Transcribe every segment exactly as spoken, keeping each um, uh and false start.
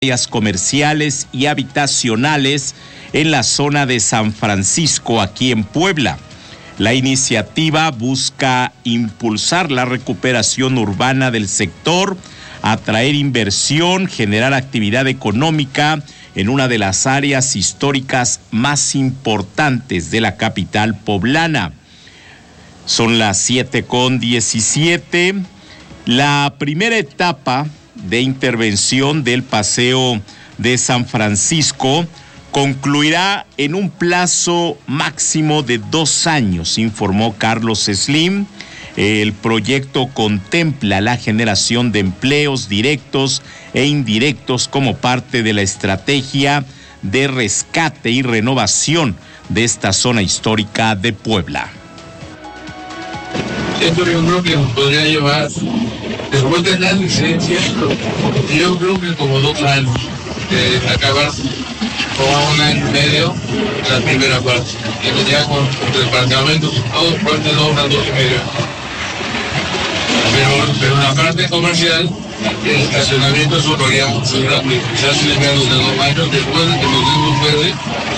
áreas comerciales y habitacionales en la zona de San Francisco, aquí en Puebla. La iniciativa busca impulsar la recuperación urbana del sector, atraer inversión, generar actividad económica en una de las áreas históricas más importantes de la capital poblana. Son las siete con diecisiete. La primera etapa de intervención del Paseo de San Francisco concluirá en un plazo máximo de dos años, informó Carlos Slim. El proyecto contempla la generación de empleos directos e indirectos como parte de la estrategia de rescate y renovación de esta zona histórica de Puebla. Esto yo creo que nos podría llevar, después de la licencia, yo creo que como dos años, de acabar como un año y medio la primera parte. Y ya con los departamentos, todos fuertes dos a dos y medio. Pero, pero la parte comercial, el estacionamiento es otro ya, quizás en menos de dos años, después de que nos demos verde,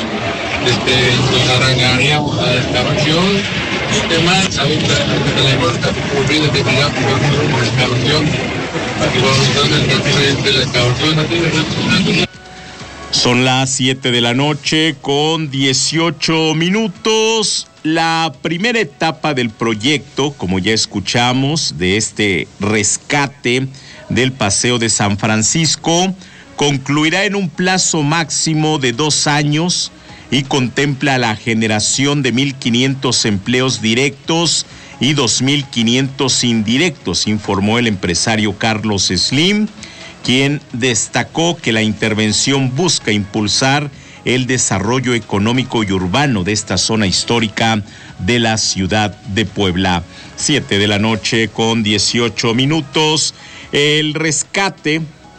este, nos arrancaríamos la excavación, demás, ahorita la importa ocurrida de que ya por la excavación, y vamos a de la excavación. Son las siete de la noche con dieciocho minutos. La primera etapa del proyecto, como ya escuchamos, de este rescate del Paseo de San Francisco, concluirá en un plazo máximo de dos años y contempla la generación de mil quinientos empleos directos y dos mil quinientos indirectos, informó el empresario Carlos Slim, quien destacó que la intervención busca impulsar el desarrollo económico y urbano de esta zona histórica de la ciudad de Puebla. Siete de la noche con dieciocho minutos. El rescate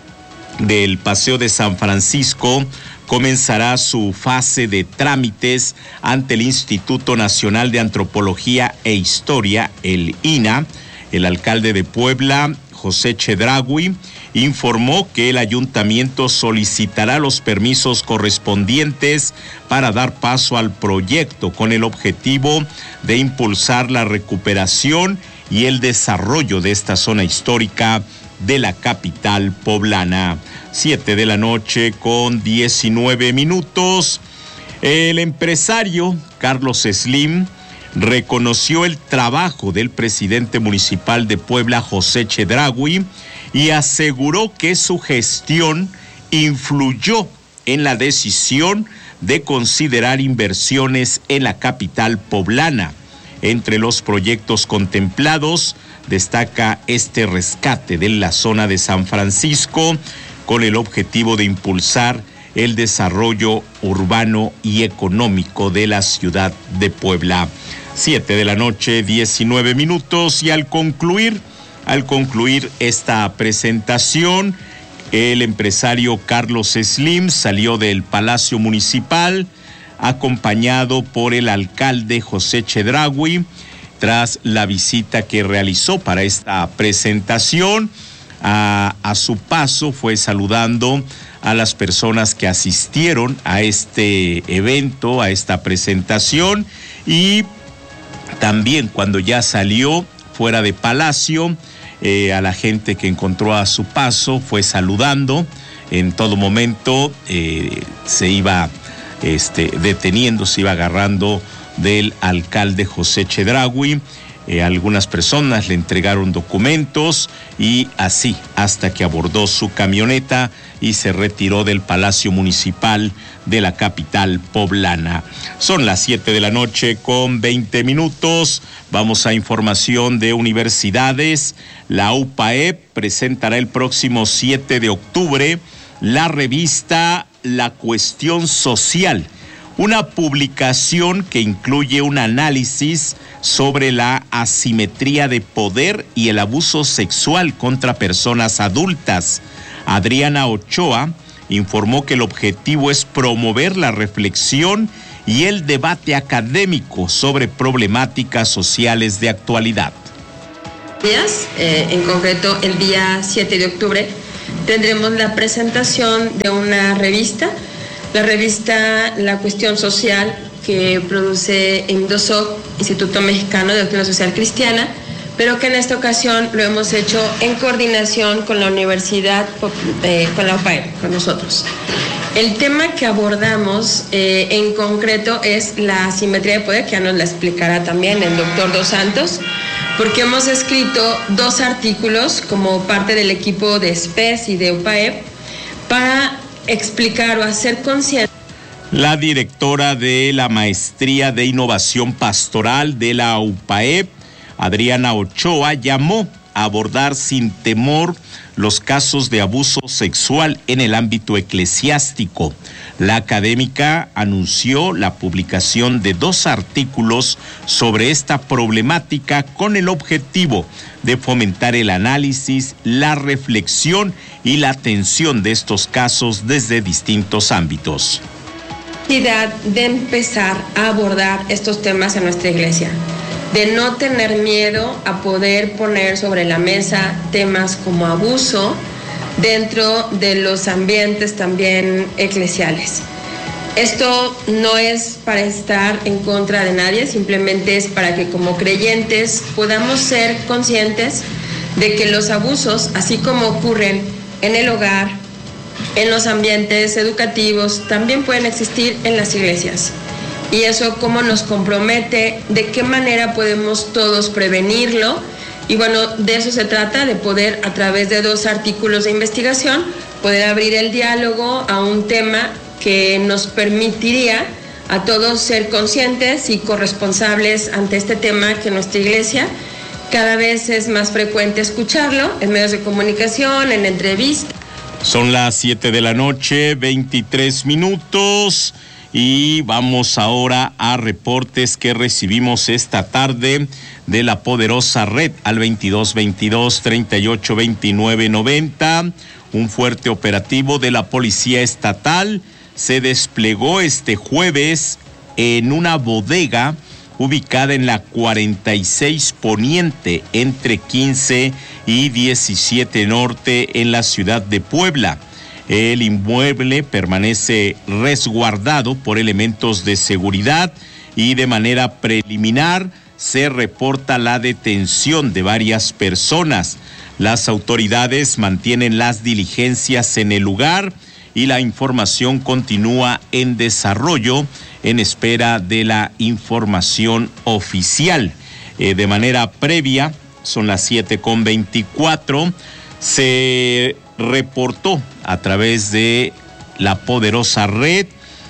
del Paseo de San Francisco comenzará su fase de trámites ante el Instituto Nacional de Antropología e Historia, el I N A. El alcalde de Puebla, José Chedraui, informó que el ayuntamiento solicitará los permisos correspondientes para dar paso al proyecto con el objetivo de impulsar la recuperación y el desarrollo de esta zona histórica de la capital poblana. Siete de la noche con diecinueve minutos. El empresario Carlos Slim reconoció el trabajo del presidente municipal de Puebla, José Chedraui, y aseguró que su gestión influyó en la decisión de considerar inversiones en la capital poblana. Entre los proyectos contemplados destaca este rescate de la zona de San Francisco con el objetivo de impulsar el desarrollo urbano y económico de la ciudad de Puebla. Siete de la noche, diecinueve minutos, y al concluir, al concluir esta presentación, el empresario Carlos Slim salió del Palacio Municipal acompañado por el alcalde José Chedraui. Tras la visita que realizó para esta presentación, a, a su paso fue saludando a las personas que asistieron a este evento, a esta presentación, y también cuando ya salió fuera de Palacio, eh, a la gente que encontró a su paso fue saludando. En todo momento eh, se iba este, deteniendo, se iba agarrando del alcalde José Chedraui. Eh, algunas personas le entregaron documentos y así hasta que abordó su camioneta y se retiró del Palacio Municipal de la capital poblana. Son las siete de la noche con veinte minutos. Vamos a información de universidades. La U P A E P presentará el próximo siete de octubre la revista La Cuestión Social, una publicación que incluye un análisis sobre la asimetría de poder y el abuso sexual contra personas adultas. Adriana Ochoa informó que el objetivo es promover la reflexión y el debate académico sobre problemáticas sociales de actualidad. Eh, en concreto, el día siete de octubre tendremos la presentación de una revista, la revista La Cuestión Social, que produce INDOSOC, Instituto Mexicano de Doctrina Social Cristiana, pero que en esta ocasión lo hemos hecho en coordinación con la Universidad, eh, con la U P A E P, con nosotros. El tema que abordamos eh, en concreto es la asimetría de poder, que ya nos la explicará también el doctor Dos Santos, porque hemos escrito dos artículos como parte del equipo de S P E S y de U P A E P para explicar o hacer consciente. La directora de la Maestría de Innovación Pastoral de la U P A E P, Adriana Ochoa, llamó a abordar sin temor los casos de abuso sexual en el ámbito eclesiástico. La académica anunció la publicación de dos artículos sobre esta problemática con el objetivo de fomentar el análisis, la reflexión y la atención de estos casos desde distintos ámbitos. De empezar a abordar estos temas en nuestra iglesia, de no tener miedo a poder poner sobre la mesa temas como abuso dentro de los ambientes también eclesiales. Esto no es para estar en contra de nadie, simplemente es para que como creyentes podamos ser conscientes de que los abusos, así como ocurren en el hogar, en los ambientes educativos, también pueden existir en las iglesias. Y eso cómo nos compromete, de qué manera podemos todos prevenirlo. Y bueno, de eso se trata, de poder a través de dos artículos de investigación, poder abrir el diálogo a un tema que nos permitiría a todos ser conscientes y corresponsables ante este tema que en nuestra iglesia cada vez es más frecuente escucharlo en medios de comunicación, en entrevistas. Son las siete de la noche, veintitrés minutos. Y vamos ahora a reportes que recibimos esta tarde de la poderosa red al veintidós veintidós, treinta y ocho veintinueve noventa. Un fuerte operativo de la Policía Estatal se desplegó este jueves en una bodega ubicada en la cuarenta y seis Poniente, entre quince y diecisiete Norte, en la ciudad de Puebla. El inmueble permanece resguardado por elementos de seguridad y de manera preliminar se reporta la detención de varias personas. Las autoridades mantienen las diligencias en el lugar y la información continúa en desarrollo en espera de la información oficial. Eh, de manera previa, son las siete con veinticuatro, se reportó a través de la poderosa red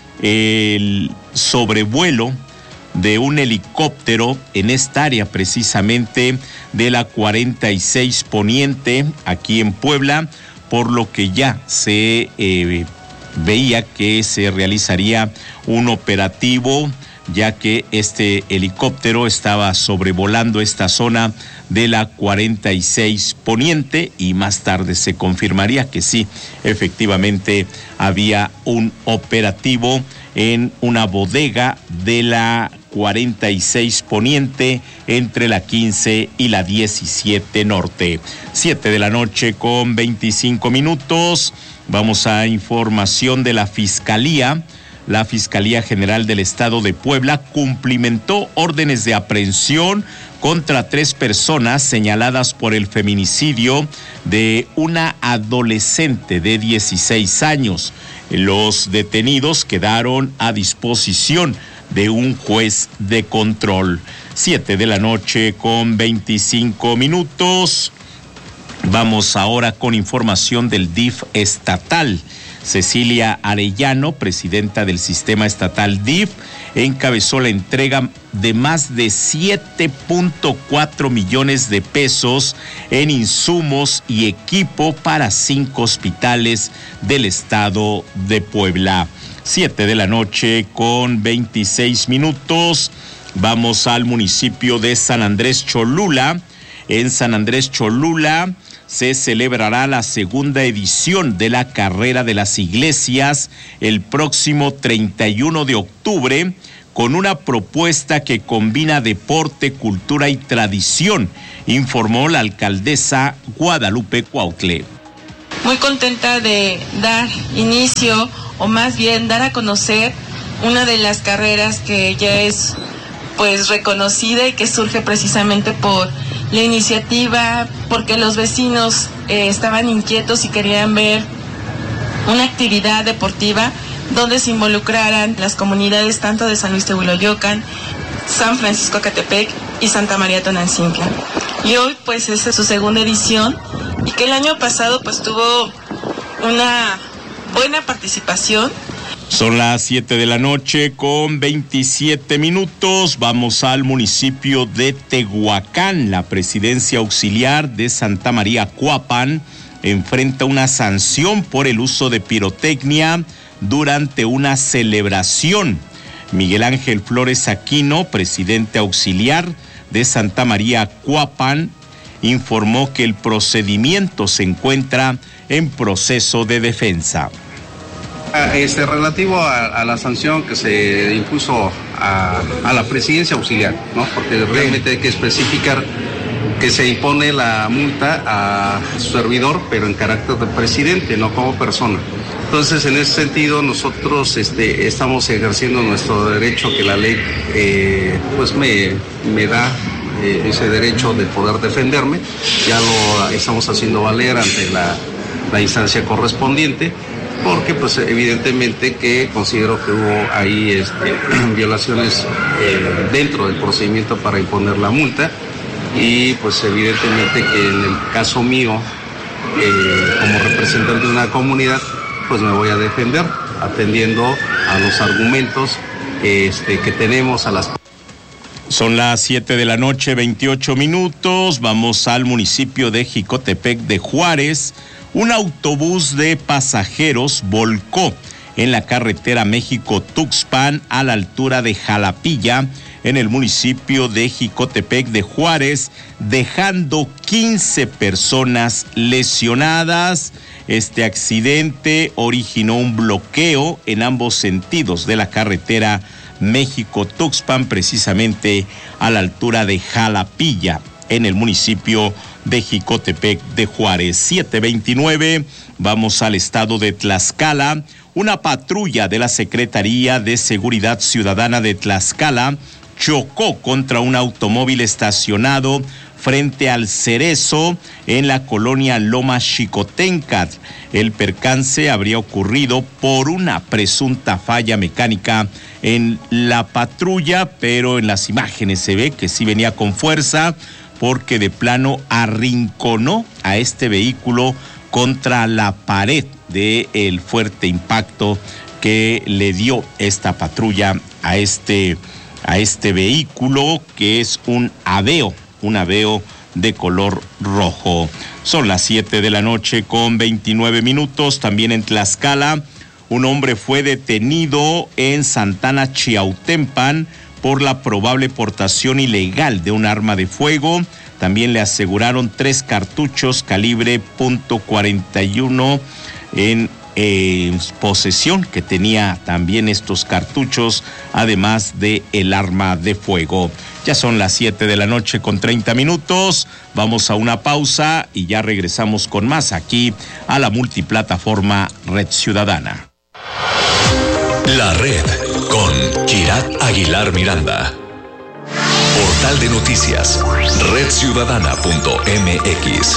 el sobrevuelo de un helicóptero en esta área precisamente de la cuarenta y seis Poniente, aquí en Puebla, por lo que ya se eh, veía que se realizaría un operativo, ya que este helicóptero estaba sobrevolando esta zona de la cuarenta y seis Poniente, y más tarde se confirmaría que sí, efectivamente había un operativo en una bodega de la cuarenta y seis Poniente entre la quince y la diecisiete Norte. siete de la noche con veinticinco minutos. Vamos a información de la Fiscalía. La Fiscalía General del Estado de Puebla cumplimentó órdenes de aprehensión contra tres personas señaladas por el feminicidio de una adolescente de dieciséis años. Los detenidos quedaron a disposición de un juez de control. siete de la noche con veinticinco minutos. Vamos ahora con información del D I F estatal. Cecilia Arellano, presidenta del Sistema Estatal D I F, encabezó la entrega de más de siete punto cuatro millones de pesos en insumos y equipo para cinco hospitales del estado de Puebla. siete de la noche con veintiséis minutos. Vamos al municipio de San Andrés Cholula. En San Andrés Cholula se celebrará la segunda edición de la Carrera de las Iglesias el próximo treinta y uno de octubre, con una propuesta que combina deporte, cultura y tradición, informó la alcaldesa Guadalupe Cuautle. muy contenta de dar inicio, o más bien dar a conocer una de las carreras que ya es pues reconocida y que surge precisamente por la iniciativa, porque los vecinos eh, estaban inquietos y querían ver una actividad deportiva donde se involucraran las comunidades tanto de San Luis Tehuiloyocan, San Francisco Catepec y Santa María Tonantzintla. Y hoy pues es su segunda edición, y que el año pasado pues tuvo una buena participación. Son las siete de la noche con veintisiete minutos. Vamos al municipio de Tehuacán. La presidencia auxiliar de Santa María Cuapan enfrenta una sanción por el uso de pirotecnia durante una celebración. Miguel Ángel Flores Aquino, presidente auxiliar de Santa María Cuapan, informó que el procedimiento se encuentra en proceso de defensa. Este, relativo a, a la sanción que se impuso a, a la presidencia auxiliar, ¿no? Porque realmente hay que especificar que se impone la multa a su servidor, pero en carácter de presidente, no como persona. Entonces, en ese sentido, nosotros este, estamos ejerciendo nuestro derecho que la ley eh, pues me, me da eh, ese derecho de poder defenderme. Ya lo estamos haciendo valer ante la, la instancia correspondiente, porque pues evidentemente que considero que hubo ahí este, violaciones eh, dentro del procedimiento para imponer la multa, y pues evidentemente que en el caso mío, eh, como representante de una comunidad, pues me voy a defender atendiendo a los argumentos este, que tenemos a las... Son las siete de la noche, veintiocho minutos. Vamos al municipio de Jicotepec de Juárez. Un autobús de pasajeros volcó en la carretera México-Tuxpan a la altura de Jalapilla, en el municipio de Jicotepec de Juárez, dejando quince personas lesionadas. Este accidente originó un bloqueo en ambos sentidos de la carretera México-Tuxpan, precisamente a la altura de Jalapilla, en el municipio de Jicotepec de Juárez. siete veintinueve, vamos al estado de Tlaxcala. Una patrulla de la Secretaría de Seguridad Ciudadana de Tlaxcala chocó contra un automóvil estacionado frente al Cerezo en la colonia Loma Xicoténcatl. El percance habría ocurrido por una presunta falla mecánica en la patrulla, pero en las imágenes se ve que sí venía con fuerza, porque de plano arrinconó a este vehículo contra la pared del fuerte impacto que le dio esta patrulla a este, a este vehículo, que es un Aveo, un Aveo de color rojo. Son las siete de la noche con veintinueve minutos. También en Tlaxcala, un hombre fue detenido en Santana Chiautempan por la probable portación ilegal de un arma de fuego. También le aseguraron tres cartuchos calibre punto cuarenta y uno en eh, posesión, que tenía también estos cartuchos, además de el arma de fuego. Ya son las siete de la noche con treinta minutos. Vamos a una pausa y ya regresamos con más aquí a la multiplataforma Red Ciudadana. La Red con Kirat Aguilar Miranda. Portal de noticias, red ciudadana punto m x.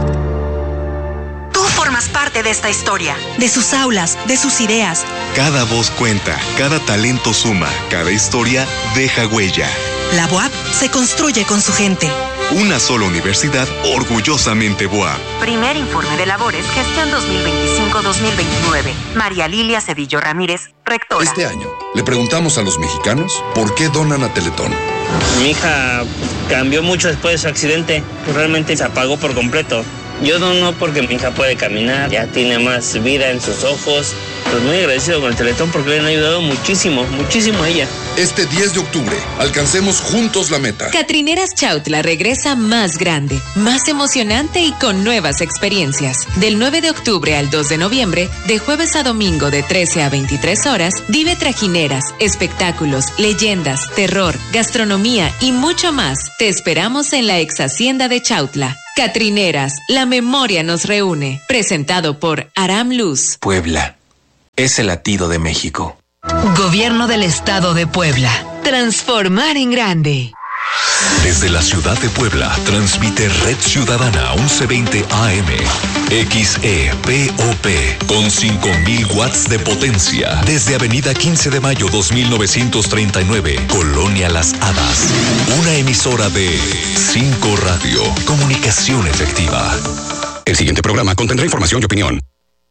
Tú formas parte de esta historia, de sus aulas, de sus ideas. Cada voz cuenta, cada talento suma, cada historia deja huella. La B U A P se construye con su gente. Una sola universidad orgullosamente B U A P. Primer informe de labores, gestión dos mil veinticinco dos mil veintinueve. María Lilia Cedillo Ramírez, rectora. Este año le preguntamos a los mexicanos por qué donan a Teletón. Mi hija cambió mucho después de su accidente, realmente se apagó por completo. Yo dono porque mi hija puede caminar, ya tiene más vida en sus ojos Pues muy agradecido con el Teletón porque le han ayudado muchísimo, muchísimo a ella. Este diez de octubre, alcancemos juntos la meta. Catrineras Chautla regresa más grande, más emocionante y con nuevas experiencias. Del nueve de octubre al dos de noviembre, de jueves a domingo de trece a veintitrés horas, vive trajineras, espectáculos, leyendas, terror, gastronomía y mucho más. Te esperamos en la ex hacienda de Chautla. Catrineras, la memoria nos reúne. Presentado por Aram Luz. Puebla es el latido de México. Gobierno del Estado de Puebla. Transformar en grande. Desde la ciudad de Puebla, transmite Red Ciudadana once veinte A M, X E P O P, con cinco mil watts de potencia, desde Avenida quince de mayo dos mil novecientos treinta y nueve, Colonia Las Hadas. Una emisora de cinco Radio, comunicación efectiva. El siguiente programa contendrá información y opinión.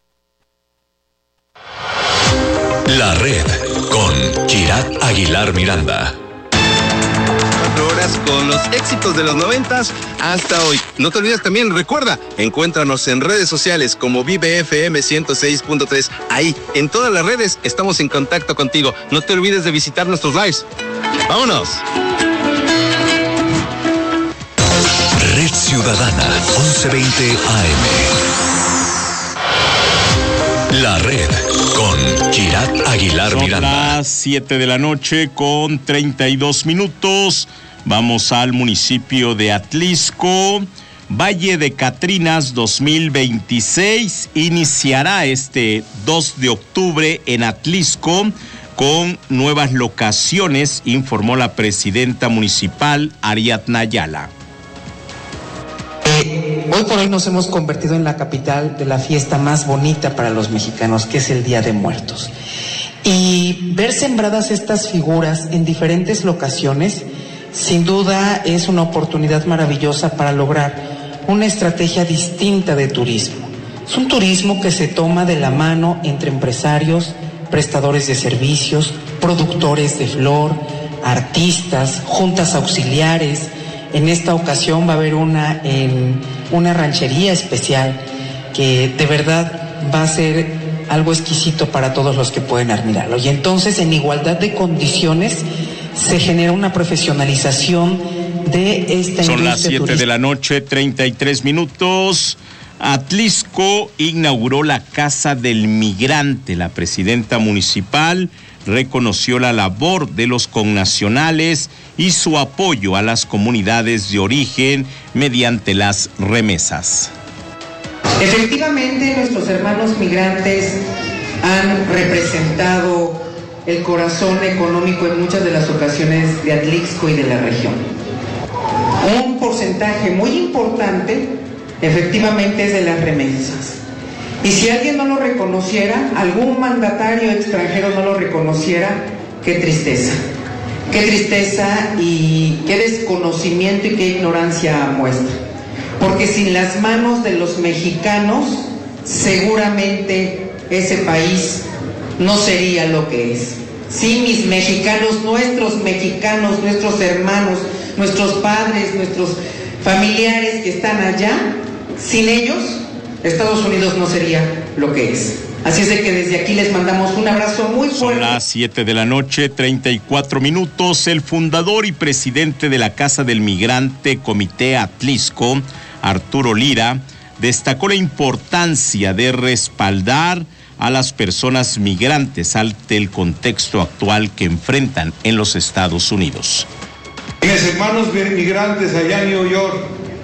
La Red, con Kirat Aguilar Miranda. Horas con los éxitos de los noventas hasta hoy. No te olvides también, recuerda, encuéntranos en redes sociales como Vive F M ciento seis punto tres. Ahí, en todas las redes, estamos en contacto contigo. No te olvides de visitar nuestros lives. ¡Vámonos! Red Ciudadana, once veinte A M. La Red, con Kirat Aguilar Son Miranda. las siete de la noche con treinta y dos minutos. Vamos al municipio de Atlisco. Valle de Catrinas dos mil veintiséis iniciará este dos de octubre en Atlisco con nuevas locaciones, informó la presidenta municipal Ariadna Ayala. Eh, hoy por hoy nos hemos convertido en la capital de la fiesta más bonita para los mexicanos, que es el Día de Muertos. Y ver sembradas estas figuras en diferentes locaciones, sin duda es una oportunidad maravillosa para lograr una estrategia distinta de turismo. Es un turismo que se toma de la mano entre empresarios, prestadores de servicios, productores de flor, artistas, juntas auxiliares. En esta ocasión va a haber una, en una ranchería especial que de verdad va a ser algo exquisito para todos los que pueden admirarlo. Y entonces, en igualdad de condiciones, se genera una profesionalización de esta industria. Son las siete de la noche, treinta y tres minutos. Atlisco inauguró la Casa del Migrante. La presidenta municipal reconoció la labor de los connacionales y su apoyo a las comunidades de origen mediante las remesas. Efectivamente, nuestros hermanos migrantes han representado el corazón económico en muchas de las ocasiones de Atlisco y de la región. Un porcentaje muy importante, efectivamente, es de las remesas. Y si alguien no lo reconociera, algún mandatario extranjero no lo reconociera, qué tristeza. Qué tristeza y qué desconocimiento y qué ignorancia muestra. Porque sin las manos de los mexicanos, seguramente ese país no sería lo que es. Sí, mis mexicanos, nuestros mexicanos, nuestros hermanos, nuestros padres, nuestros familiares que están allá, sin ellos, Estados Unidos no sería lo que es. Así es de que desde aquí les mandamos un abrazo muy fuerte. Son las siete de la noche, treinta y cuatro minutos. El fundador y presidente de la Casa del Migrante, Comité Atlisco, Arturo Lira, destacó la importancia de respaldar a las personas migrantes ante el contexto actual que enfrentan en los Estados Unidos. Mis hermanos migrantes allá en New York,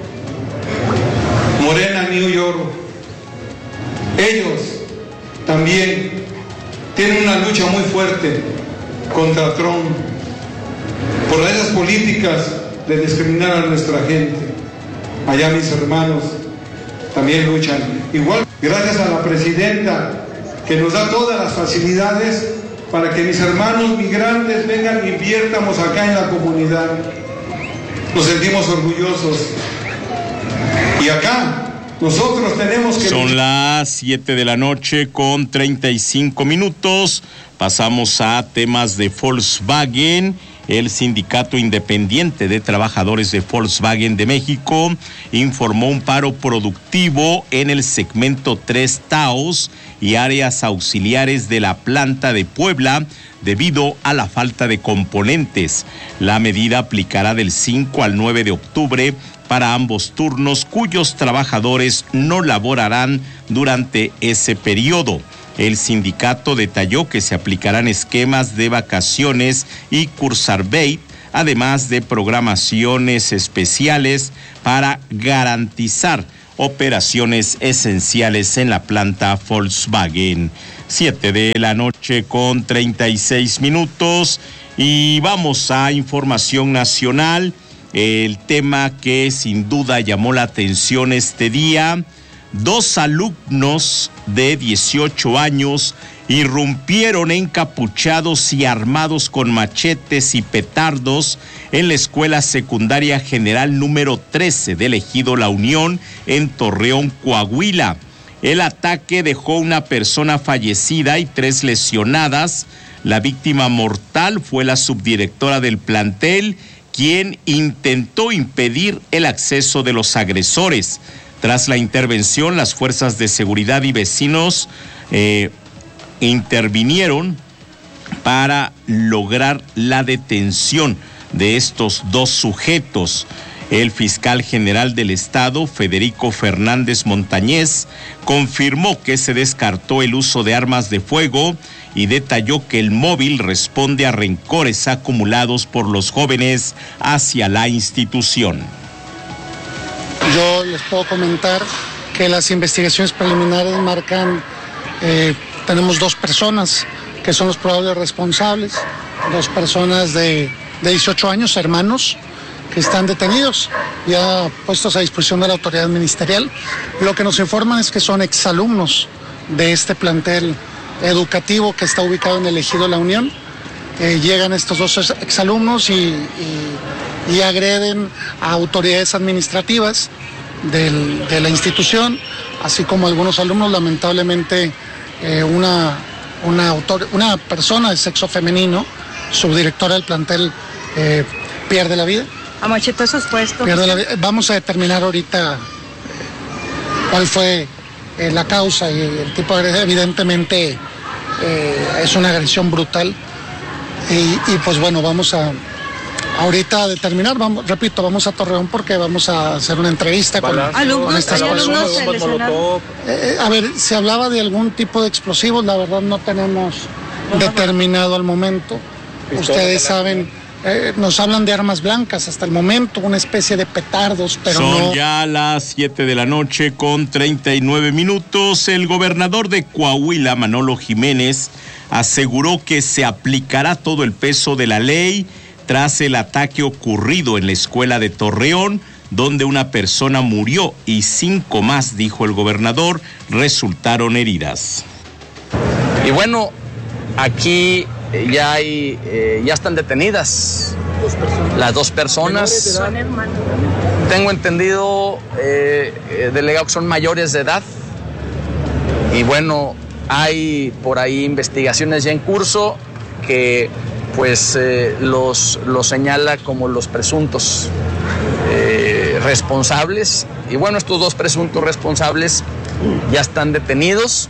Morena, New York, ellos también tienen una lucha muy fuerte contra Trump por esas políticas de discriminar a nuestra gente. Allá mis hermanos también luchan. Igual, gracias a la presidenta que nos da todas las facilidades para que mis hermanos migrantes vengan e inviértamos acá en la comunidad. Nos sentimos orgullosos. Y acá nosotros tenemos que... Son las siete de la noche con treinta y cinco minutos. Pasamos a temas de Volkswagen. El Sindicato Independiente de Trabajadores de Volkswagen de México informó un paro productivo en el segmento tres Taos y áreas auxiliares de la planta de Puebla debido a la falta de componentes. La medida aplicará del cinco al nueve de octubre para ambos turnos, cuyos trabajadores no laborarán durante ese periodo. El sindicato detalló que se aplicarán esquemas de vacaciones y Kurzarbeit, además de programaciones especiales para garantizar operaciones esenciales en la planta Volkswagen. Siete de la noche con treinta y seis minutos y vamos a información nacional. El tema que sin duda llamó la atención este día: dos alumnos de dieciocho años irrumpieron encapuchados y armados con machetes y petardos en la Escuela Secundaria General número trece del Ejido La Unión en Torreón, Coahuila. El ataque dejó una persona fallecida y tres lesionadas. La víctima mortal fue la subdirectora del plantel, quien intentó impedir el acceso de los agresores. Tras la intervención, las fuerzas de seguridad y vecinos eh, intervinieron para lograr la detención de estos dos sujetos. El fiscal general del estado, Federico Fernández Montañez, confirmó que se descartó el uso de armas de fuego y detalló que el móvil responde a rencores acumulados por los jóvenes hacia la institución. Yo les puedo comentar que las investigaciones preliminares marcan, eh, tenemos dos personas que son los probables responsables, dos personas de, de dieciocho años, hermanos, que están detenidos, ya puestos a disposición de la autoridad ministerial. Lo que nos informan es que son exalumnos de este plantel educativo que está ubicado en el Ejido La Unión. Eh, llegan estos dos exalumnos y, y, y agreden a autoridades administrativas del, de la institución, así como algunos alumnos. Lamentablemente eh, una, una, autor, una persona de sexo femenino, subdirectora del plantel, eh, pierde la vida. A machetazos puestos. Pierde la vida. Vamos a determinar ahorita cuál fue eh, la causa y el tipo de agresión. Evidentemente eh, es una agresión brutal y, y pues bueno, vamos a ahorita a determinar, vamos, repito, vamos a Torreón porque vamos a hacer una entrevista con, con estas personas. Eh, a ver, se hablaba de algún tipo de explosivos, la verdad no tenemos determinado al momento. Ustedes saben. Eh, nos hablan de armas blancas hasta el momento, una especie de petardos, pero Son no... ya las siete de la noche con treinta y nueve minutos. El gobernador de Coahuila, Manolo Jiménez, aseguró que se aplicará todo el peso de la ley tras el ataque ocurrido en la escuela de Torreón, donde una persona murió y cinco más, dijo el gobernador, resultaron heridas. Y bueno, aquí ya hay, eh, ya están detenidas dos personas. las dos personas. Tengo entendido, eh, eh, delegado, que son mayores de edad. Y bueno, hay por ahí investigaciones ya en curso que pues eh, los, los señala como los presuntos eh, responsables. Y bueno, estos dos presuntos responsables ya están detenidos.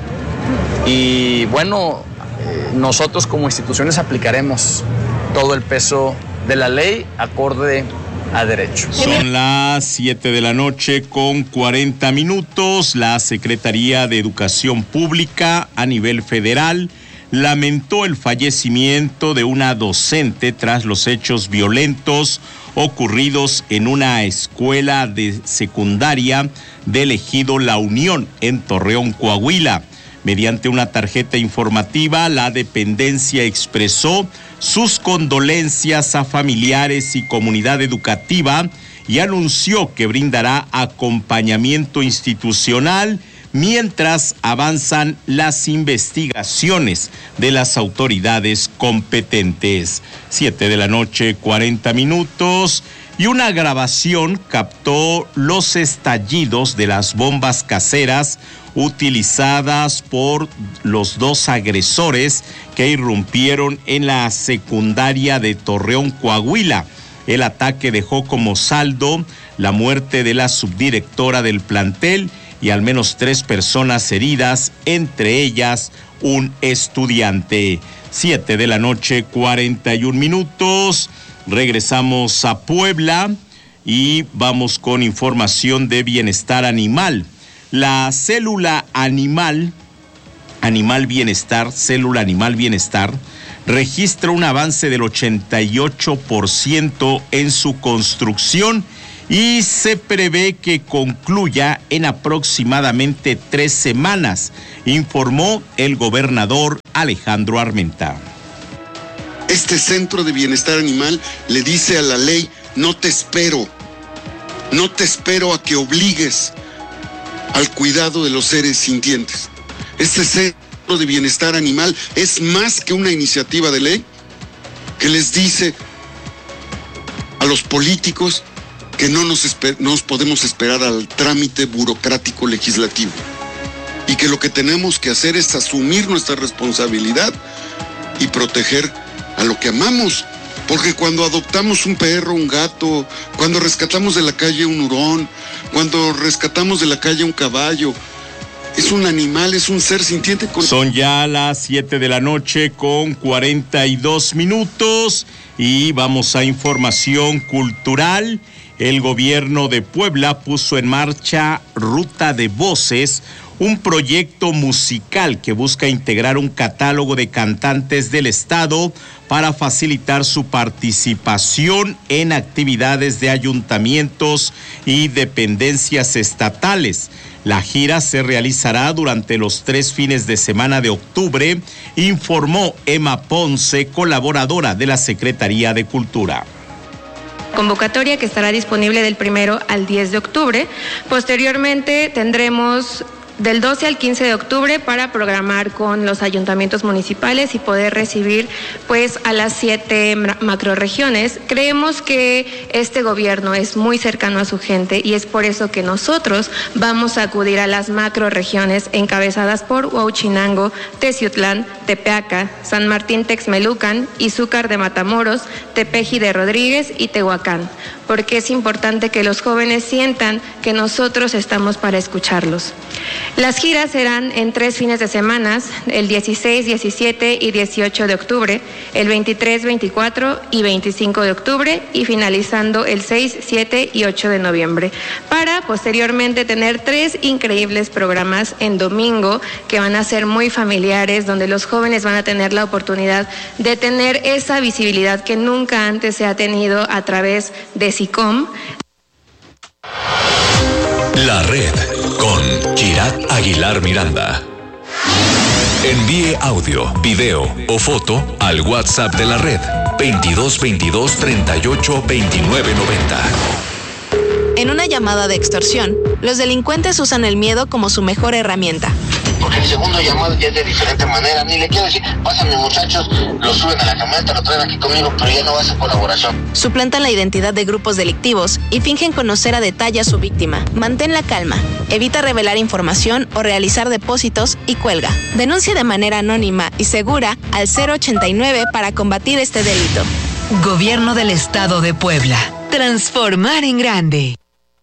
Y bueno, nosotros como instituciones aplicaremos todo el peso de la ley acorde a derecho. Son las siete de la noche con cuarenta minutos. La Secretaría de Educación Pública a nivel federal lamentó el fallecimiento de una docente tras los hechos violentos ocurridos en una escuela de secundaria del Ejido La Unión en Torreón, Coahuila. Mediante una tarjeta informativa, la dependencia expresó sus condolencias a familiares y comunidad educativa y anunció que brindará acompañamiento institucional mientras avanzan las investigaciones de las autoridades competentes. Siete de la noche, cuarenta minutos. Y una grabación captó los estallidos de las bombas caseras utilizadas por los dos agresores que irrumpieron en la secundaria de Torreón, Coahuila. El ataque dejó como saldo la muerte de la subdirectora del plantel y al menos tres personas heridas, entre ellas un estudiante. Siete de la noche, cuarenta y un minutos. Regresamos a Puebla y vamos con información de bienestar animal. La célula animal, animal bienestar, célula animal bienestar, registra un avance del ochenta y ocho por ciento en su construcción y se prevé que concluya en aproximadamente tres semanas, informó el gobernador Alejandro Armenta. Este centro de bienestar animal le dice a la ley: no te espero, no te espero a que obligues al cuidado de los seres sintientes. Este centro de bienestar animal es más que una iniciativa de ley que les dice a los políticos que no nos, esper- no nos podemos esperar al trámite burocrático legislativo y que lo que tenemos que hacer es asumir nuestra responsabilidad y proteger a lo que amamos, porque cuando adoptamos un perro, un gato, cuando rescatamos de la calle un hurón, cuando rescatamos de la calle un caballo, es un animal, es un ser sintiente. Con... Son ya las siete de la noche con cuarenta y dos minutos y vamos a información cultural. El gobierno de Puebla puso en marcha Ruta de Voces, un proyecto musical que busca integrar un catálogo de cantantes del estado para facilitar su participación en actividades de ayuntamientos y dependencias estatales. La gira se realizará durante los tres fines de semana de octubre, informó Emma Ponce, colaboradora de la Secretaría de Cultura. Convocatoria que estará disponible del primero al diez de octubre. Posteriormente tendremos del doce al quince de octubre para programar con los ayuntamientos municipales y poder recibir pues a las siete macroregiones. Creemos que este gobierno es muy cercano a su gente y es por eso que nosotros vamos a acudir a las macroregiones encabezadas por Huauchinango, Teciutlán, Tepeaca, San Martín Texmelucan, Izúcar de Matamoros, Tepeji de Rodríguez y Tehuacán, porque es importante que los jóvenes sientan que nosotros estamos para escucharlos. Las giras serán en tres fines de semana, el dieciséis, diecisiete y dieciocho de octubre, el veintitrés, veinticuatro y veinticinco de octubre y finalizando el seis, siete y ocho de noviembre, para posteriormente tener tres increíbles programas en domingo que van a ser muy familiares, donde los jóvenes van a tener la oportunidad de tener esa visibilidad que nunca antes se ha tenido a través de SICOM. La Red con Kirat Aguilar Miranda. Envíe audio, video o foto al WhatsApp de la Red veintidós veintidós treinta y ocho veintinueve noventa. En una llamada de extorsión, los delincuentes usan el miedo como su mejor herramienta. Porque el segundo llamado ya es de diferente manera. Ni le quiero decir, pásame muchachos, lo suben a la camioneta, lo traen aquí conmigo, pero ya no va a ser colaboración. Suplantan la identidad de grupos delictivos y fingen conocer a detalle a su víctima. Mantén la calma, evita revelar información o realizar depósitos y cuelga. Denuncia de manera anónima y segura al cero ochenta y nueve para combatir este delito. Gobierno del Estado de Puebla. Transformar en grande.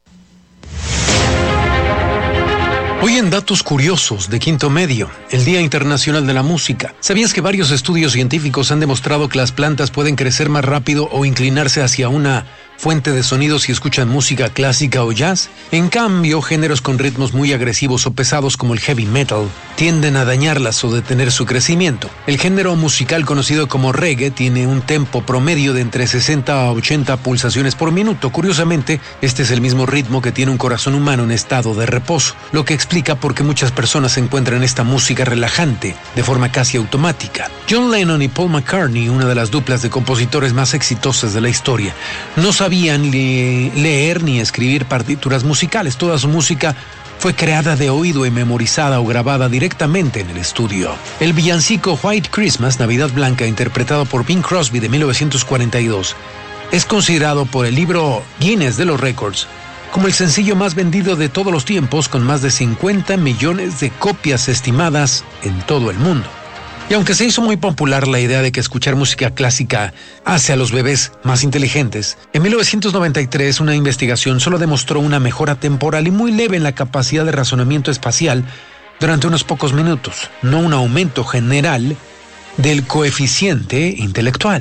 Hoy en Datos Curiosos de Quinto Medio, el Día Internacional de la Música. ¿Sabías que varios estudios científicos han demostrado que las plantas pueden crecer más rápido o inclinarse hacia una fuente de sonidos si escuchan música clásica o jazz? En cambio, géneros con ritmos muy agresivos o pesados como el heavy metal tienden a dañarlas o detener su crecimiento. El género musical conocido como reggae tiene un tempo promedio de entre sesenta a ochenta pulsaciones por minuto. Curiosamente, este es el mismo ritmo que tiene un corazón humano en estado de reposo, lo que explica por qué muchas personas encuentran esta música relajante de forma casi automática. John Lennon y Paul McCartney, una de las duplas de compositores más exitosas de la historia, no sabían le- leer ni escribir partituras musicales. Toda su música fue creada de oído y memorizada o grabada directamente en el estudio. El villancico White Christmas, Navidad Blanca, interpretado por Bing Crosby de mil novecientos cuarenta y dos, es considerado por el libro Guinness de los Récords como el sencillo más vendido de todos los tiempos, con más de cincuenta millones de copias estimadas en todo el mundo. Y aunque se hizo muy popular la idea de que escuchar música clásica hace a los bebés más inteligentes, en mil novecientos noventa y tres una investigación solo demostró una mejora temporal y muy leve en la capacidad de razonamiento espacial durante unos pocos minutos, no un aumento general del coeficiente intelectual.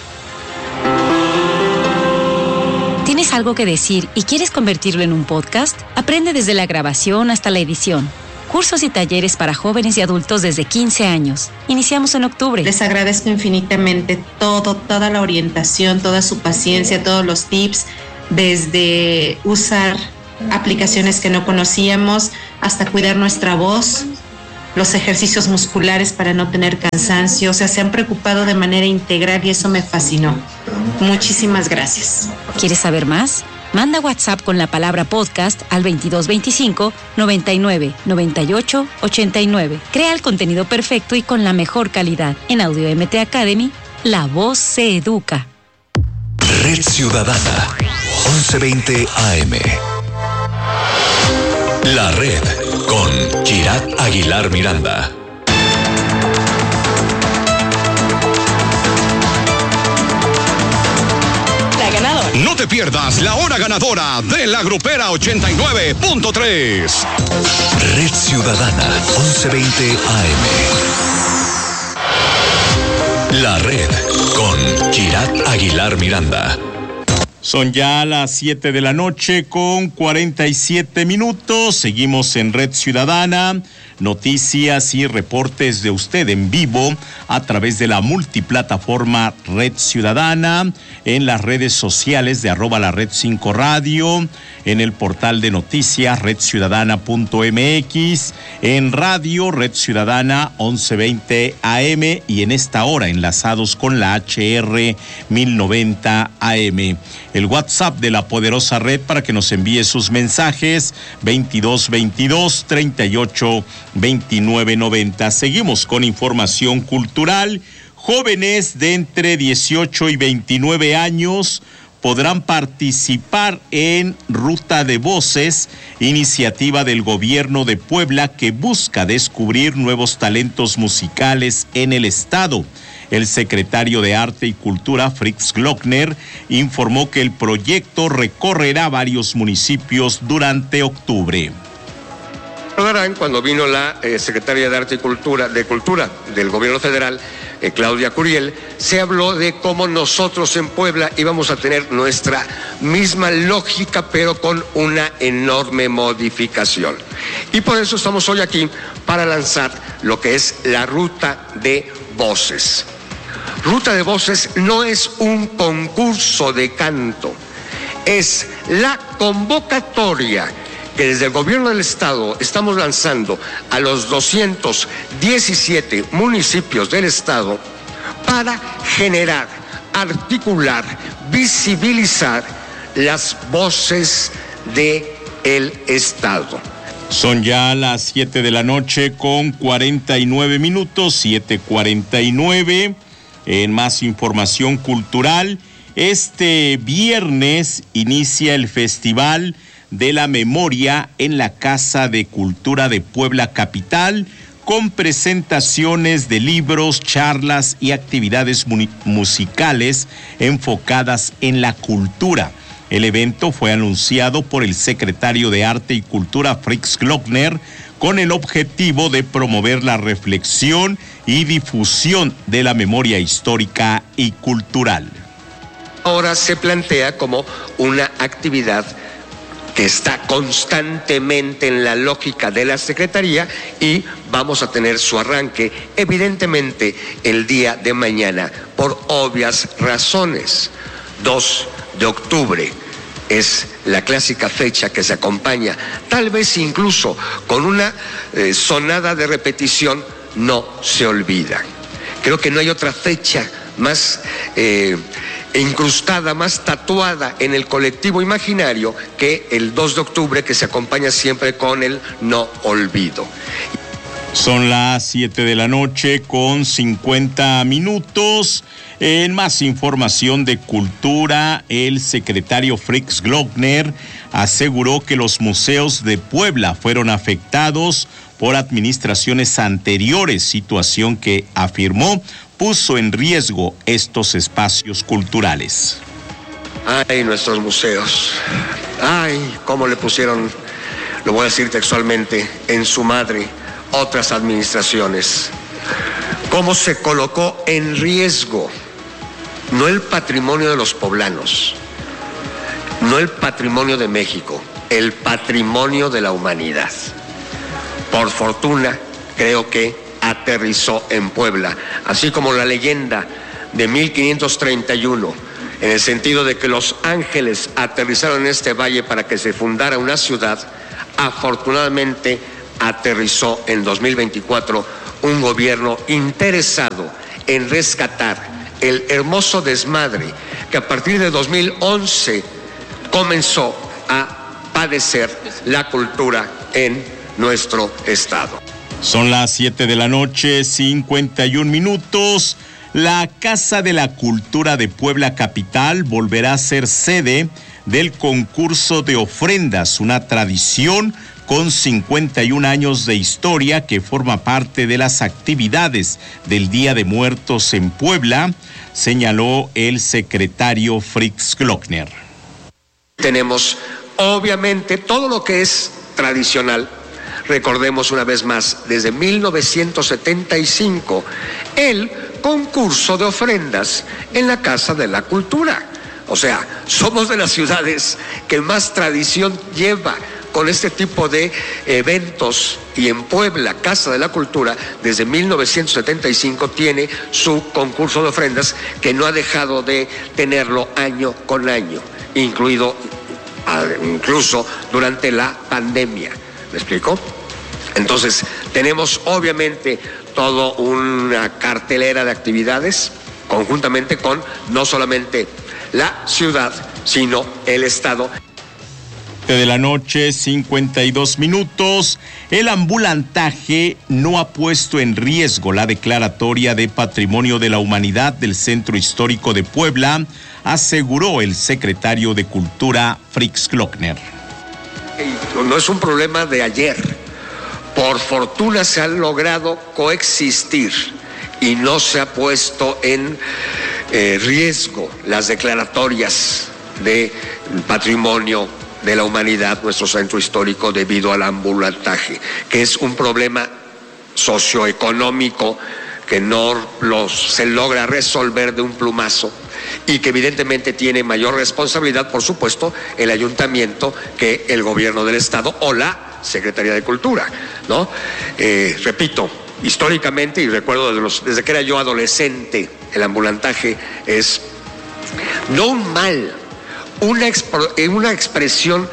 ¿Tienes algo que decir y quieres convertirlo en un podcast? Aprende desde la grabación hasta la edición. Cursos y talleres para jóvenes y adultos desde quince años. Iniciamos en octubre. Les agradezco infinitamente todo, toda la orientación, toda su paciencia, todos los tips, desde usar aplicaciones que no conocíamos hasta cuidar nuestra voz, los ejercicios musculares para no tener cansancio. O sea, se han preocupado de manera integral y eso me fascinó. Muchísimas gracias. ¿Quieres saber más? Manda WhatsApp con la palabra podcast al veintidós veinticinco noventa y nueve noventa y ocho ochenta y nueve. Crea el contenido perfecto y con la mejor calidad. En Audio M T Academy, la voz se educa. Red Ciudadana, once veinte A M. La Red, con Kirat Aguilar Miranda. No te pierdas la hora ganadora de la Grupera ochenta y nueve punto tres. Red Ciudadana, once veinte A M. La Red, con Kirat Aguilar Miranda. Son ya las siete de la noche con cuarenta y siete minutos. Seguimos en Red Ciudadana. Noticias y reportes de usted en vivo a través de la multiplataforma Red Ciudadana, en las redes sociales de arroba la Red cinco Radio, en el portal de noticias red ciudadana punto m x, en radio Red Ciudadana once veinte A M y en esta hora enlazados con la H R mil noventa A M. El WhatsApp de la poderosa red para que nos envíe sus mensajes veintidós veintidós treinta y ocho veintinueve noventa. Seguimos con información cultural. Jóvenes de entre dieciocho y veintinueve años podrán participar en Ruta de Voces, iniciativa del gobierno de Puebla que busca descubrir nuevos talentos musicales en el estado. El secretario de Arte y Cultura, Fritz Glockner, informó que el proyecto recorrerá varios municipios durante octubre. Recordarán cuando vino la eh, secretaria de Arte y Cultura, de Cultura del Gobierno Federal, eh, Claudia Curiel, se habló de cómo nosotros en Puebla íbamos a tener nuestra misma lógica, pero con una enorme modificación. Y por eso estamos hoy aquí para lanzar lo que es la Ruta de Voces. Ruta de Voces no es un concurso de canto, es la convocatoria que desde el gobierno del estado estamos lanzando a los doscientos diecisiete municipios del estado para generar, articular, visibilizar las voces del estado. Son ya las siete de la noche con cuarenta y nueve minutos, siete cuarenta y nueve. En más información cultural, este viernes inicia el Festival de la Memoria en la Casa de Cultura de Puebla Capital, con presentaciones de libros, charlas y actividades musicales enfocadas en la cultura. El evento fue anunciado por el secretario de Arte y Cultura, Fritz Glockner, con el objetivo de promover la reflexión y difusión de la memoria histórica y cultural. Ahora se plantea como una actividad que está constantemente en la lógica de la Secretaría y vamos a tener su arranque evidentemente el día de mañana por obvias razones. dos de octubre es la clásica fecha que se acompaña, tal vez incluso con una eh, sonada de repetición, no se olvida. Creo que no hay otra fecha más eh, incrustada, más tatuada en el colectivo imaginario que el dos de octubre, que se acompaña siempre con el no olvido. Son las siete de la noche con cincuenta minutos. En más información de cultura, el secretario Fritz Glockner aseguró que los museos de Puebla fueron afectados por administraciones anteriores, situación que afirmó puso en riesgo estos espacios culturales. Ay, nuestros museos. Ay, cómo le pusieron, lo voy a decir textualmente, en su madre otras administraciones. Cómo se colocó en riesgo no el patrimonio de los poblanos, no el patrimonio de México, el patrimonio de la humanidad. Por fortuna, creo que aterrizó en Puebla, así como la leyenda de mil quinientos treinta y uno, en el sentido de que los ángeles aterrizaron en este valle para que se fundara una ciudad. Afortunadamente aterrizó en dos mil veinticuatro un gobierno interesado en rescatar el hermoso desmadre que a partir de dos mil once comenzó a padecer la cultura en nuestro estado. Son las siete de la noche, cincuenta y un minutos. La Casa de la Cultura de Puebla Capital volverá a ser sede del concurso de ofrendas, una tradición con cincuenta y un años de historia que forma parte de las actividades del Día de Muertos en Puebla, señaló el secretario Fritz Glockner. Tenemos obviamente todo lo que es tradicional. Recordemos una vez más, desde mil novecientos setenta y cinco, el concurso de ofrendas en la Casa de la Cultura. O sea, somos de las ciudades que más tradición lleva con este tipo de eventos, y en Puebla, Casa de la Cultura, desde mil novecientos setenta y cinco tiene su concurso de ofrendas que no ha dejado de tenerlo año con año, incluido incluso durante la pandemia. ¿Me explico? Entonces, tenemos obviamente toda una cartelera de actividades conjuntamente con no solamente la ciudad, sino el estado. De la noche, cincuenta y dos minutos. El ambulantaje no ha puesto en riesgo la declaratoria de Patrimonio de la Humanidad del Centro Histórico de Puebla, aseguró el secretario de Cultura Fritz Glockner. No es un problema de ayer. Por fortuna se han logrado coexistir y no se ha puesto en eh, riesgo las declaratorias de patrimonio de la humanidad, nuestro centro histórico, debido al ambulantaje, que es un problema socioeconómico que no los, se logra resolver de un plumazo, y que evidentemente tiene mayor responsabilidad, por supuesto, el ayuntamiento que el gobierno del estado o la Secretaría de Cultura, ¿no? Eh, repito, históricamente, y recuerdo desde, los, desde que era yo adolescente, el ambulantaje es no un mal, una, expro, una expresión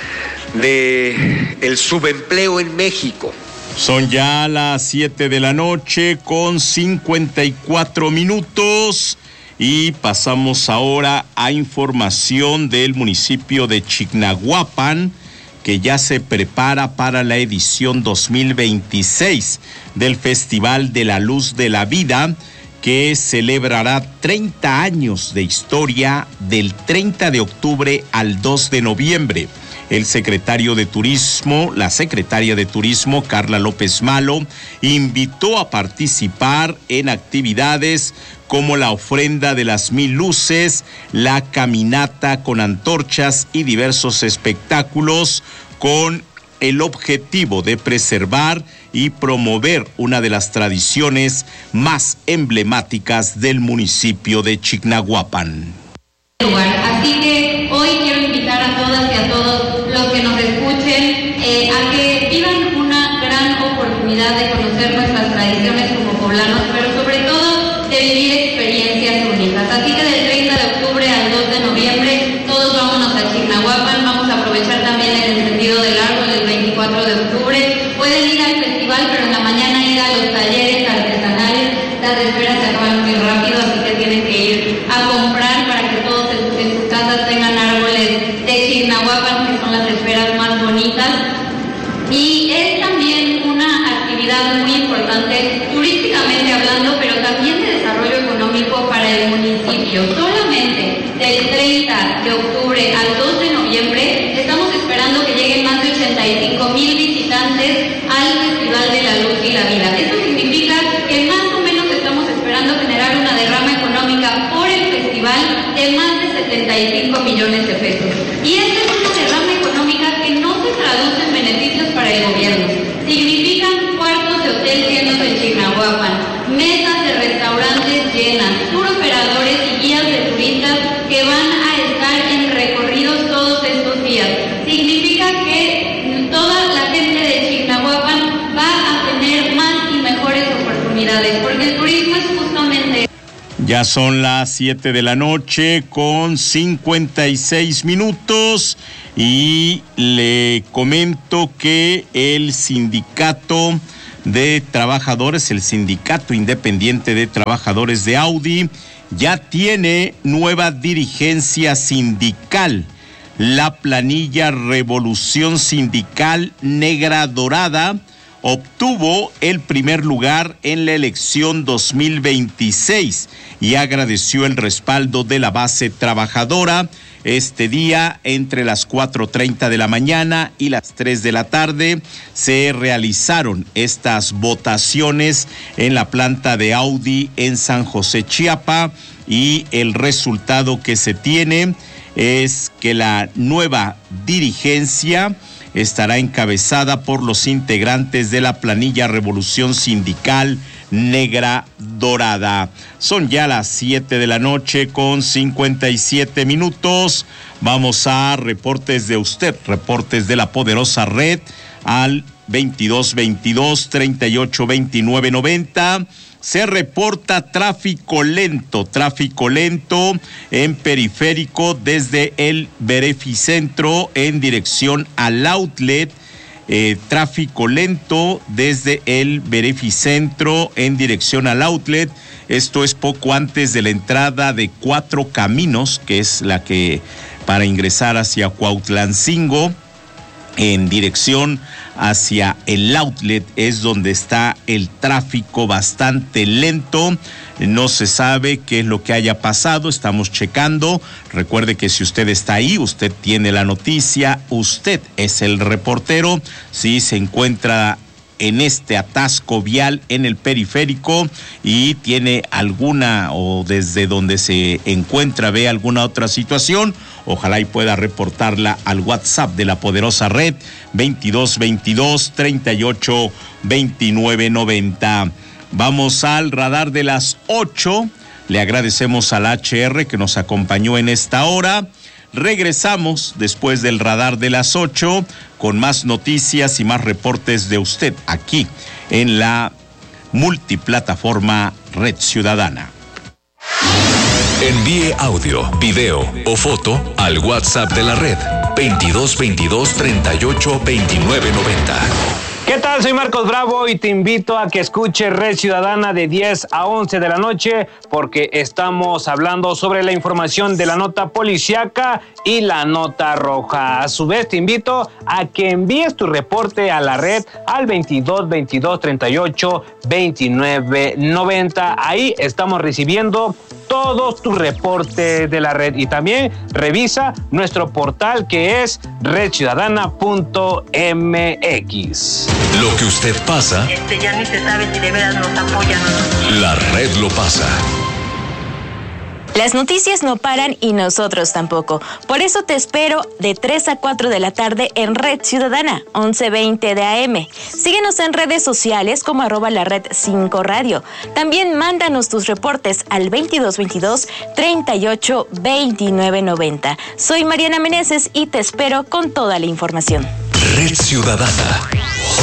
de el subempleo en México. Son ya las siete de la noche con cincuenta y cuatro minutos y pasamos ahora a información del municipio de Chignahuapan, que ya se prepara para la edición dos mil veintiséis del Festival de la Luz de la Vida, que celebrará treinta años de historia del treinta de octubre al dos de noviembre. El secretario de Turismo, la secretaria de Turismo, Carla López Malo, invitó a participar en actividades como la ofrenda de las mil luces, la caminata con antorchas y diversos espectáculos, con el objetivo de preservar y promover una de las tradiciones más emblemáticas del municipio de Chignahuapan. Así que hoy quiero invitar a todas y a todos los que nos escuchen eh, a que vivan una gran oportunidad de conocer nuestras tradiciones como poblanos, pero sobre todo de vivir experiencias únicas. Así que del treinta de octubre al dos de noviembre todos vámonos a Chignahuapan. Vamos a aprovechar también el encendido del árbol el veinticuatro de octubre. Pueden ir al festival, pero en la mañana ir a los talleres artesanales. Las esferas se acaban muy rápido, así que tienen que ir a comprar para que todos en sus casas tengan árboles de Chignahuapan, que son las esferas más bonitas. Y es también una actividad muy de octubre al dos de noviembre, estamos esperando que lleguen más de ochenta y cinco mil visitantes al Festival de la Luz y la Vida. Esto significa que más o menos estamos esperando generar una derrama económica por el festival de más de setenta y cinco millones de pesos. Y esta es una derrama económica que no se traduce en beneficios para el gobierno. Significan cuartos de hotel llenos en Chignahuapan, mesas de restaurantes llenas, tour operadores y guías de turistas que van a estar en recorridos todos estos días. Significa que toda la gente de Chignahuapan va a tener más y mejores oportunidades, porque el turismo es justamente... Ya son las siete de la noche con cincuenta y seis minutos y le comento que el sindicato de trabajadores, el sindicato independiente de trabajadores de Audi, ya tiene nueva dirigencia sindical. La planilla Revolución Sindical Negra Dorada obtuvo el primer lugar en la elección dos mil veintiséis y agradeció el respaldo de la base trabajadora. Este día, entre las cuatro treinta de la mañana y las tres de la tarde, se realizaron estas votaciones en la planta de Audi en San José, Chiapa, y el resultado que se tiene es que la nueva dirigencia estará encabezada por los integrantes de la planilla Revolución Sindical Negra Dorada. Son ya las siete de la noche con cincuenta y siete minutos. Vamos a reportes de usted, reportes de la poderosa red al veintidós veintidós treinta y ocho veintinueve noventa. Se reporta tráfico lento, tráfico lento en periférico desde el Beneficentro en dirección al outlet. Eh, tráfico lento desde el Beneficentro en dirección al outlet. Esto es poco antes de la entrada de Cuatro Caminos, que es la que para ingresar hacia Cuautlancingo en dirección hacia el outlet es donde está el tráfico bastante lento. No se sabe qué es lo que haya pasado, estamos checando. Recuerde que si usted está ahí, usted tiene la noticia, usted es el reportero. Si se encuentra en este atasco vial en el periférico y tiene alguna, o desde donde se encuentra ve alguna otra situación, ojalá y pueda reportarla al WhatsApp de la poderosa red veintidós veintidós treinta y ocho veintinueve noventa. Vamos al radar de las ocho. Le agradecemos al H R que nos acompañó en esta hora. Regresamos después del radar de las ocho con más noticias y más reportes de usted aquí en la multiplataforma Red Ciudadana. Envíe audio, video o foto al WhatsApp de la red veintidós veintidós treinta y ocho veintinueve noventa. ¿Qué tal? Soy Marcos Bravo y te invito a que escuches Red Ciudadana de diez a once de la noche porque estamos hablando sobre la información de la nota policíaca y la nota roja. A su vez te invito a que envíes tu reporte a la red al veintidós veintidós treinta y ocho veintinueve noventa. Ahí estamos recibiendo todos tus reportes de la red y también revisa nuestro portal que es red ciudadana punto m x. Lo que usted pasa, este ya ni se sabe si de veras nos apoyan o no. La red lo pasa. Las noticias no paran y nosotros tampoco. Por eso te espero de tres a cuatro de la tarde en Red Ciudadana, once veinte de A M. Síguenos en redes sociales como arroba la red cinco radio. También mándanos tus reportes al veintidós veintidós treinta y ocho veintinueve noventa. Soy Mariana Meneses y te espero con toda la información. Red Ciudadana,